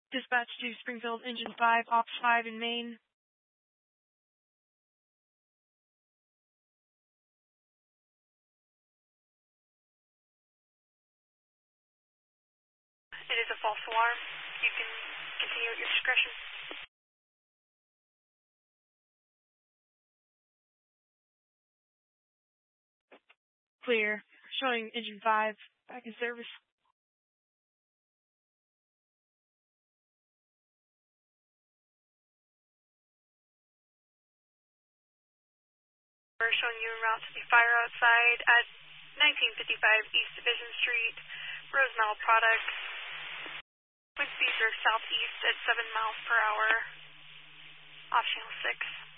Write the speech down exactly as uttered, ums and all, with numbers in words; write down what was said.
Dispatch to Springfield, engine five, ops five in main. It is a false alarm. You can continue at your discretion. Clear. Showing engine five back in service. We're showing you en route to the fire outside at nineteen fifty-five East Division Street, Rosemel Products. Wind speeds are southeast at seven miles per hour, off channel six.